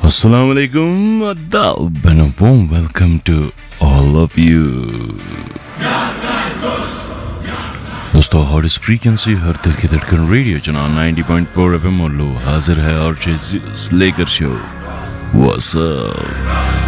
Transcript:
Assalamu alaikum, adab and a warm welcome to all of you. दोस्तों hot इस frequency हर दिल की धड़कन रेडियो चैनल 90.4 FM और लो हाजिर है और लेकर शो व्हाट्स अप।